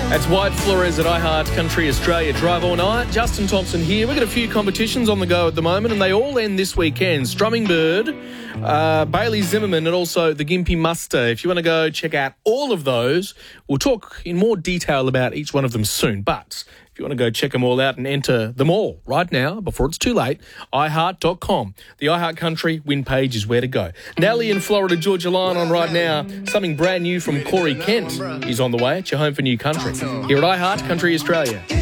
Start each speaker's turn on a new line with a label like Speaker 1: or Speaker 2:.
Speaker 1: That's White Flores at iHeart Country Australia. Drive all night. Justin Thompson here. We've got a few competitions on the go at the moment, and they all end this weekend. Strumming Bird, Bailey Zimmerman, and also the Gympie Muster. If you want to go check out all of those, we'll talk in more detail about each one of them soon. But if you want to go check them all out and enter them all right now, before it's too late, iHeart.com. The iHeart Country win page is where to go. Nelly in Florida, Georgia Line on right now. Something brand new from Corey Kent is on the way. It's your home for new country. Here at iHeart Country Australia.